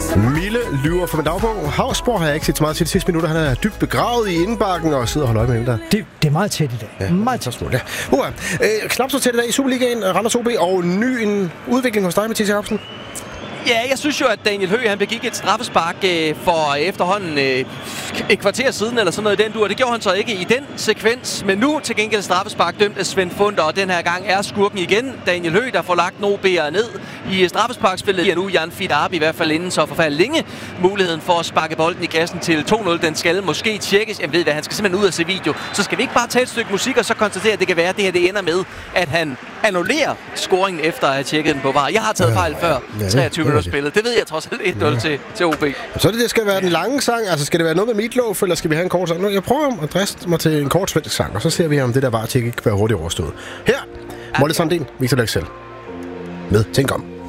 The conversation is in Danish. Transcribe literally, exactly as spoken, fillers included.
Mille lyver for min dagbog. Havsborg har jeg ikke set så meget til de sidste minutter. Han er dybt begravet i indbakken og sidder og holder øje med dem der. Det, det er meget tæt i dag. Ja, meget tæt. Ja. Uh, øh, knap så tæt i dag i Superligaen. Randers O B og ny en udvikling hos dig, Mathias Jacobsen. Ja, jeg synes jo, at Daniel Høgh, han begik et straffespark øh, for efterhånden øh, et kvarter siden, eller sådan noget i den dur. Det gjorde han så ikke i den sekvens, men nu til gengæld straffespark dømt af Svend Funder, og den her gang er skurken igen. Daniel Høgh, der får lagt no B'er ned i straffesparkspillet. Ja, nu Jan Fidarbi i hvert fald inden så forfærdeligt længe muligheden for at sparke bolden i kassen til to nul. Den skal måske tjekkes. Jeg ved hvad, han skal simpelthen ud og se video. Så skal vi ikke bare tage et stykke musik og så konstatere, at det kan være, at det her det ender med, at han annullerer scoringen efter at have tjekket den på V A R. Jeg har taget fejl før treogtyve minutter spillet. Det ved jeg trods alt et nul ja. til, til O B. Så er det, det skal være den lange sang. Altså skal det være noget med Meatloaf, eller skal vi have en kort sang? Jeg prøver at driste mig til en kort svensk sang, og så ser vi om det der V A R-tjek ikke kan være hurtigt overstået. Her, Molly Sandin, Victor Lexell med Tænk om.